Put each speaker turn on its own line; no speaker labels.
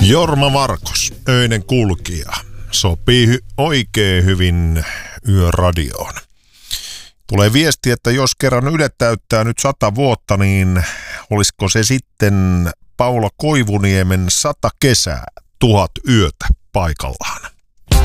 Jorma Markos, öinen kulkija, sopii oikein hyvin yöradioon. Tulee viesti, että jos kerran Yle täyttää nyt 100 vuotta, niin olisiko se sitten Paula Koivuniemen 100 kesää, 1000 yötä paikallaan.